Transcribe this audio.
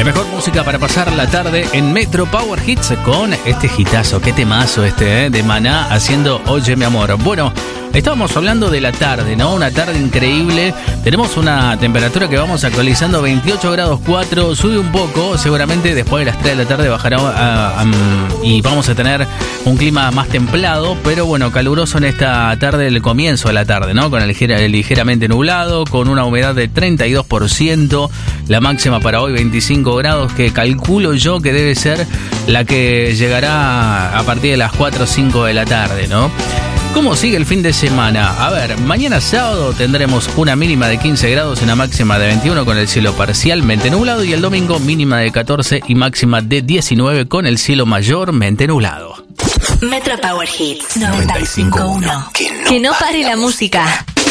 La mejor música para pasar la tarde en Metro Power Hits con este hitazo, qué temazo de Maná haciendo Oye mi amor. Bueno, estábamos hablando de la tarde, ¿no? Una tarde increíble. Tenemos una temperatura que vamos actualizando, 28 grados 4, sube un poco, seguramente después de las 3 de la tarde bajará y vamos a tener un clima más templado, pero bueno, caluroso en esta tarde, el comienzo de la tarde, ¿no? Con el ligeramente nublado, con una humedad de 32%, la máxima para hoy 25 grados, que calculo yo que debe ser la que llegará a partir de las 4 o 5 de la tarde, ¿no? ¿Cómo sigue el fin de semana? A ver, mañana sábado tendremos una mínima de 15 grados y una máxima de 21 con el cielo parcialmente nublado, y el domingo mínima de 14 y máxima de 19 con el cielo mayormente nublado. Metro Power Hits 95.1. Que no pare la música.